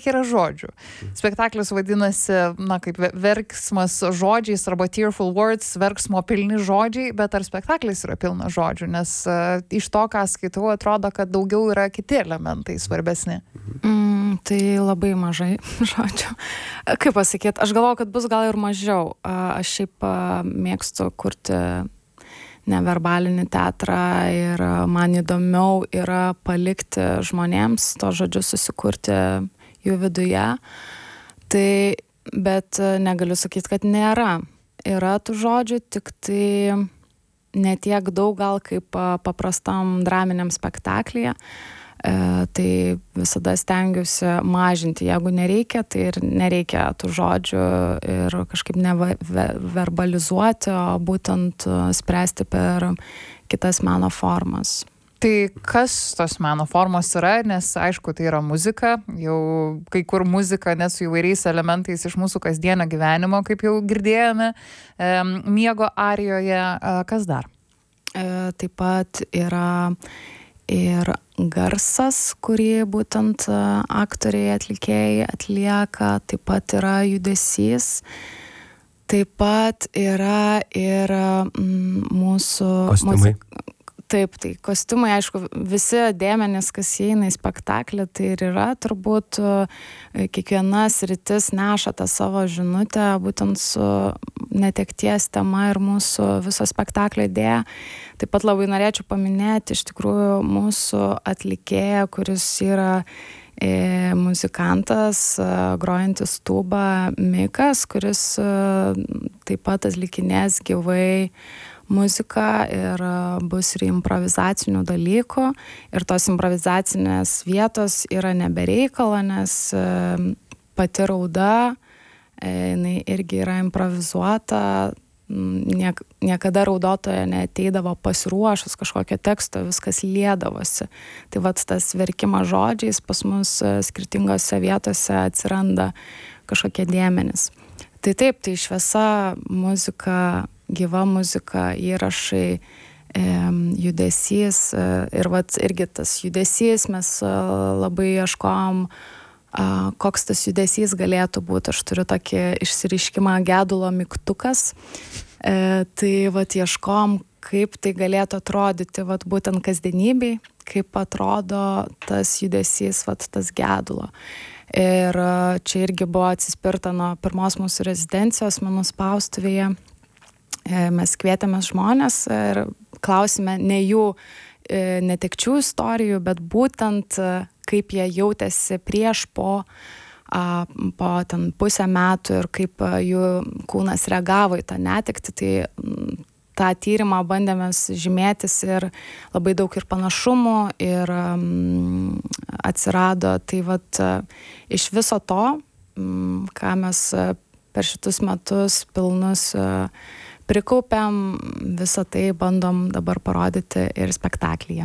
yra žodžių. Spektaklis vadinasi, kaip verksmas žodžiais arba tearful words, verksmo pilni žodžiai, bet ar spektaklis yra pilnas žodžių, nes iš to, ką skaitau, atrodo, kad daugiau yra kiti elementai svarbesni. Tai labai mažai žodžių. Kaip pasakyti, aš galvoju, kad bus gal ir mažiau. Aš šiaip mėgstu kurti neverbalinį teatrą ir man įdomiau yra palikti žmonėms to žodžius, susikurti jų viduje. Tai, bet negaliu sakyti, kad nėra. Yra tų žodžių, tik tai netiek daug gal kaip paprastam draminiam spektaklyje. Tai visada stengiuosi mažinti. Jeigu nereikia, tai ir nereikia tų žodžių ir kažkaip neverbalizuoti, o būtent spręsti per kitas meno formas. Tai kas tos meno formos yra, nes aišku, tai yra muzika, jau kai kur muzika net su įvairiais elementais iš mūsų kasdienio gyvenimo, kaip jau girdėjome, miego arijoje, kas dar? Taip pat yra ir garsas, kurį būtent aktoriai, atlikėjai atlieka, taip pat yra judesys, taip pat yra ir mūsų kostiumai. Taip, tai kostiumai, aišku, visi dėmenys, kas įeina į spektaklį, tai ir yra turbūt kiekviena sritis neša tą savo žinutę, būtent su netekties tema ir mūsų viso spektaklio idėja. Taip pat labai norėčiau paminėti iš tikrųjų mūsų atlikėją, kuris yra muzikantas, grojantis tūbą Mikas, kuris taip pat atlikinės gyvai muziką ir bus ir improvizacinių dalykų. Ir tos improvizacinės vietos yra nebereikalo, nes pati rauda, jinai irgi yra improvizuota. Niekada raudotoja neateidavo pasiruošus kažkokio teksto, viskas liedavosi. Tai vat tas verkimas žodžiais pas mus skirtingose vietose atsiranda kažkokie dėmenys. Tai taip, tai šviesa, muzika, gyva muzika, įrašai, judesys ir vat irgi tas judesys mes labai ieškom, koks tas judesys galėtų būti. Aš turiu tokį išsireiškimą gedulo mygtukas, tai vat ieškom, kaip tai galėtų atrodyti vat būtent kasdienybėj, kaip atrodo tas judesys, vat tas gedulo. Ir čia irgi buvo atsispirta nuo pirmos mūsų rezidencijos menų spaustuvėje. Mes kvietėmės žmonės ir klausime ne jų netekčių istorijų, bet būtent kaip jie jautėsi prieš po ten pusę metų ir kaip jų kūnas reagavo į tą netektį. Tai tą tyrimą bandėmės žymėtis ir labai daug ir panašumų ir atsirado. Tai vat iš viso to, ką mes per šitus metus pilnus prikaupiam, visą tai bandom dabar parodyti ir spektaklyje.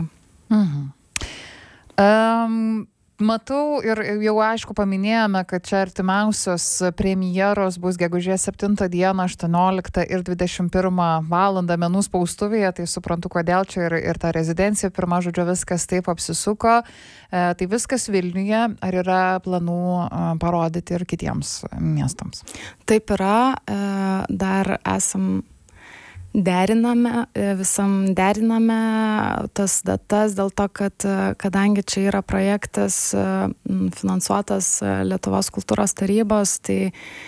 Matau ir jau aišku paminėjome, kad čia artimiausios premjeros bus gegužės 7 dieną, 18 ir 21 valandą menų spaustuvėje, tai suprantu, kodėl čia ir ta rezidencija, pirma žodžio viskas taip apsisuko. Tai viskas Vilniuje, ar yra planų parodyti ir kitiems miestams? Taip yra, dar esam deriname tas datas dėl to, kad kadangi čia yra projektas finansuotas Lietuvos kultūros tarybos, tai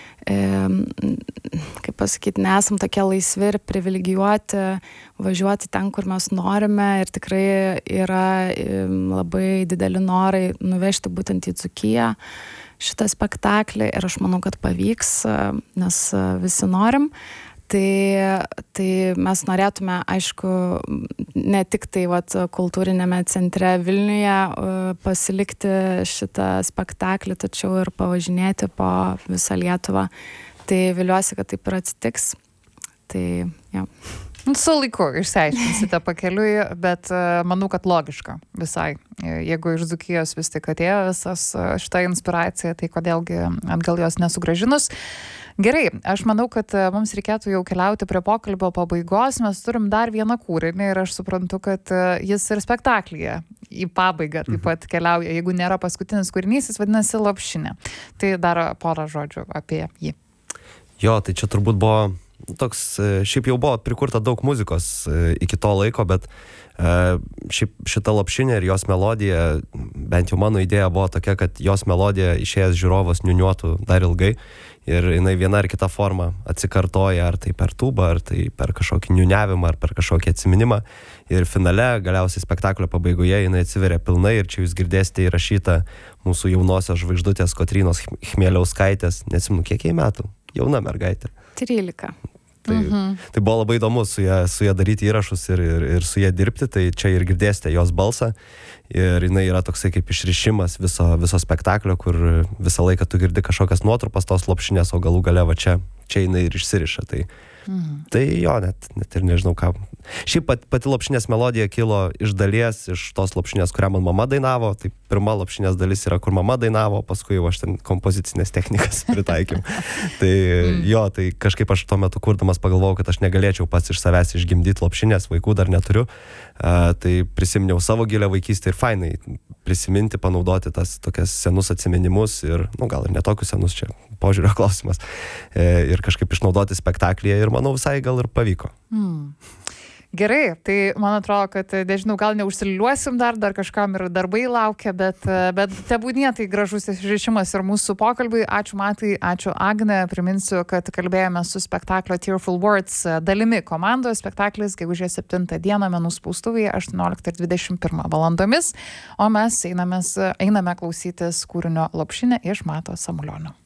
kaip pasakyti, nesam tokie laisvi ir privilegijuoti važiuoti ten, kur mes norime, ir tikrai yra labai dideli norai nuvežti būtent į Dzūkiją šitą spektaklį, ir aš manau, kad pavyks, nes visi norim. Tai mes norėtume, aišku, ne tik tai kultūrinėme centre Vilniuje pasilikti šitą spektaklį, tačiau ir pavažinėti po visą Lietuvą. Tai viliuosi, kad taip ir atsitiks. Tai, ja. Su laiku išsiaiškinsite pakeliui, bet manau, kad logiška visai. Jeigu iš Dzūkijos vis tik atėjo visas šitą inspiraciją, tai kodėlgi atgal jos nesugrąžinus. Gerai, aš manau, kad mums reikėtų jau keliauti prie pokalbio pabaigos. Mes turim dar vieną kūrinį ir aš suprantu, kad jis ir spektaklyje į pabaigą taip pat keliauja. Jeigu nėra paskutinis kūrinys, jis vadinasi Lopšinė. Tai dar porą žodžių apie jį. Jo, tai čia turbūt buvo toks, šiaip jau buvo prikurta daug muzikos iki to laiko, bet šiaip šita Lopšinė ir jos melodija, bent jau mano idėja buvo tokia, kad jos melodija išėjęs žiūrovas niuniuotų dar ilgai ir jinai viena ar kita forma atsikartoja, ar tai per tūbą, ar tai per kažkokį niuniavimą, ar per kažkokį atsiminimą ir finale, galiausiai spektaklio pabaigoje jinai atsiveria pilnai ir čia jūs girdėsite įrašytą mūsų jaunosios žvaigždutės Kotrynos Chmieliauskaitės, neatsimenu, kiek jai metų, jauna mergaitė. 13. Tai buvo labai įdomu su ją daryti įrašus ir su ją dirbti, tai čia ir girdėsite jos balsą ir jinai yra toksai kaip išrišimas viso spektaklio, kur visą laiką tu girdi kažkokias nuotrupas tos Lopšinės, o galų gale va čia jinai ir išsiriša. Tai jo, net ir nežinau ką. Šiaip pati Lopšinės melodija kilo iš dalies iš tos Lopšinės, kurią man mama dainavo. Tai pirma Lopšinės dalis yra, kur mama dainavo, paskui jau aš ten kompozicinės technikas pritaikiau. Tai jo, tai kažkaip aš tuo metu kurdamas pagalvojau, kad aš negalėčiau pats iš savęs išgimdyti Lopšinės, vaikų dar neturiu. Tai prisiminiau savo gilę vaikystę ir fainai prisiminti, panaudoti tas tokias senus atsiminimus ir, gal ir netokius senus, čia požiūrio klausimas, ir kažkaip išnaudoti spektaklyje ir manau visai gal ir pavyko. Gerai, tai man atrodo, kad, nežinau, gal neužsiliuosim dar kažkam ir darbai laukia, bet tebūnie tai gražus išrišimas ir mūsų pokalbiui. Ačiū Matai, ačiū Agne. Priminsiu, kad kalbėjome su spektaklio Tearful Words dalimi komandos. Spektaklis gegužės 7 dieną Menų spaustuvėje 18 ir 21 valandomis, o mes einame klausytis kūrinio Lopšinė iš Mato Samulionio.